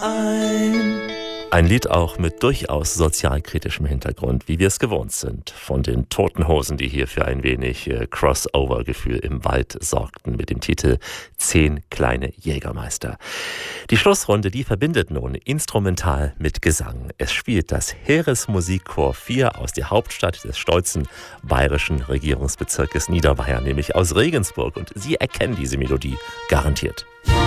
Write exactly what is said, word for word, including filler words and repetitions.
ein. Ein Lied auch mit durchaus sozialkritischem Hintergrund, wie wir es gewohnt sind. Von den Toten Hosen, die hier für ein wenig äh, Crossover-Gefühl im Wald sorgten mit dem Titel Zehn kleine Jägermeister. Die Schlussrunde, die verbindet nun Instrumental mit Gesang. Es spielt das Heeresmusikchor vier aus der Hauptstadt des stolzen bayerischen Regierungsbezirkes Niederbayern, nämlich aus Regensburg. Und Sie erkennen diese Melodie garantiert.